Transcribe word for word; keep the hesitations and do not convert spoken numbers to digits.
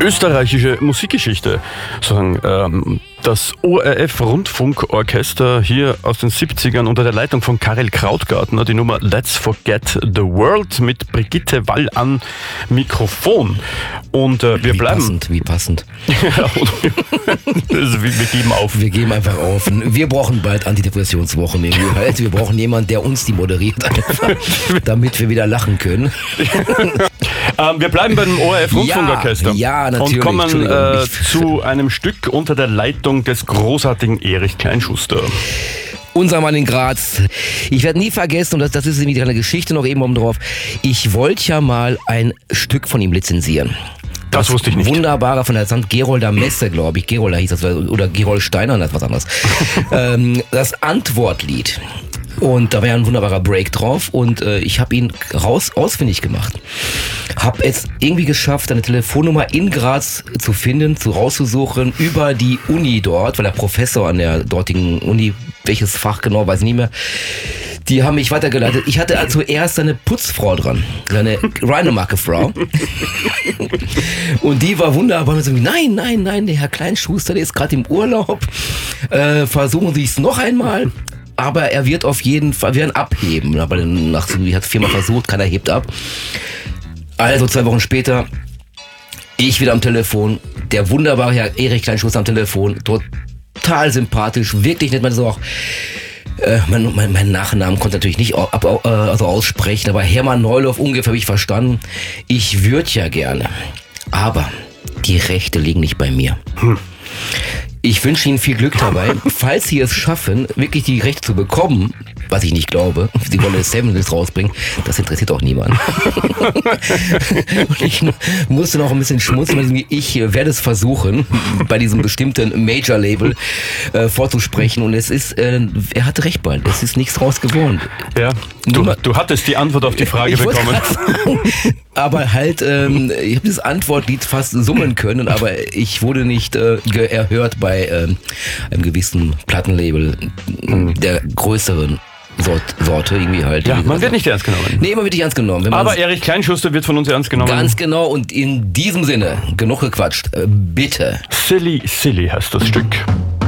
Österreichische Musikgeschichte. Sagen, ähm, das O R F-Rundfunkorchester hier aus den siebzigern unter der Leitung von Karel Krautgartner, die Nummer Let's Forget the World mit Brigitte Wall an Mikrofon. Und äh, wir wie bleiben... Passend, wie passend. Ja, also, wir, wir geben auf. Wir geben einfach auf. Wir brauchen bald Antidepressionswochen. Wir brauchen jemanden, der uns die moderiert, einfach, damit wir wieder lachen können. ähm, wir bleiben beim O R F-Rundfunkorchester. Ja, ja, natürlich. Und kommen äh, zu einem Stück unter der Leitung des großartigen Erich Kleinschuster. Unser Mann in Graz. Ich werde nie vergessen, und das, das ist nämlich eine Geschichte noch eben oben drauf, ich wollte ja mal ein Stück von ihm lizenzieren. Das, das wusste ich nicht. Wunderbare von der Sankt Gerolder Messe, glaube ich. Gerolder hieß das, oder Gerold Steiner, das ist was anderes. ähm, das Antwortlied. Und da war ja ein wunderbarer Break drauf und äh, ich habe ihn raus ausfindig gemacht. Hab es irgendwie geschafft, eine Telefonnummer in Graz zu finden, zu rauszusuchen über die Uni dort, weil der Professor an der dortigen Uni, welches Fach genau, weiß ich nicht mehr, die haben mich weitergeleitet. Ich hatte zuerst eine Putzfrau dran, eine Rheinemarke-Frau. Und die war wunderbar. Und so, nein, nein, nein, der Herr Kleinschuster, der ist gerade im Urlaub. Äh, versuchen Sie es noch einmal. Aber er wird auf jeden Fall, wir werden abheben. Aber nach, die hat viermal versucht, keiner hebt ab. Also zwei Wochen später, ich wieder am Telefon, der wunderbare Herr Erich Kleinschuster am Telefon, total sympathisch, wirklich nett. Man so auch, äh, mein, mein, mein Nachnamen konnte natürlich nicht ab, äh, also aussprechen, aber Hermann Neuloff ungefähr habe ich verstanden. Ich würde ja gerne, aber die Rechte liegen nicht bei mir. Hm. Ich wünsche Ihnen viel Glück dabei. Falls Sie es schaffen, wirklich die Rechte zu bekommen, was ich nicht glaube, Sie wollen das Seminals rausbringen, das interessiert auch niemanden. Und ich musste noch ein bisschen schmunzeln, ich werde es versuchen, bei diesem bestimmten Major-Label äh, vorzusprechen und es ist, äh, er hatte recht bald, es ist nichts draus geworden. Ja, du, du hattest die Antwort auf die Frage ich bekommen. Sagen, aber halt, ähm, ich habe das Antwortlied fast summen können, aber ich wurde nicht äh, erhört bei äh, einem gewissen Plattenlabel mhm. der größeren Sort, Sorte irgendwie halt. Ja, man wird nicht ernst genommen. Nee, man wird nicht ernst genommen. Wenn aber Erich Kleinschuster wird von uns ernst genommen. Ganz genau, und in diesem Sinne, genug gequatscht, bitte. Silly, Silly heißt das Stück.